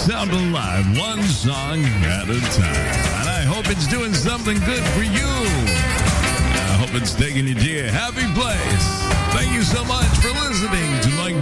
Sound Alive, one song at a time. And I hope it's doing something good for you. I hope it's taking you to your happy place.